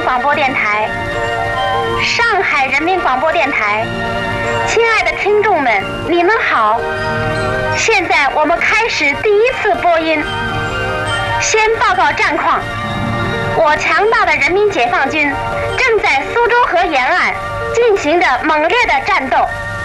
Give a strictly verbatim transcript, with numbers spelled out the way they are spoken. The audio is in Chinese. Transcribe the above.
广播电台，上海人民广播电台，亲爱的听众们，你们好！现在我们开始第一次播音。先报告战况，我强大的人民解放军正在苏州河沿岸进行着猛烈的战斗。